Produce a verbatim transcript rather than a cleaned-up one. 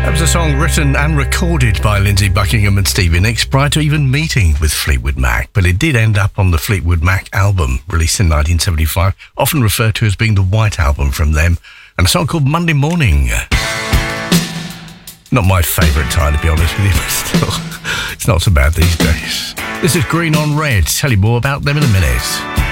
That was a song written and recorded by Lindsey Buckingham and Stevie Nicks prior to even meeting with Fleetwood Mac, but it did end up on the Fleetwood Mac album, released in nineteen seventy-five, often referred to as being the White Album from them, and a song called Monday Morning. Not my favourite time, to be honest with you, but still, it's not so bad these days. This is Green on Red. Tell you more about them in a minute.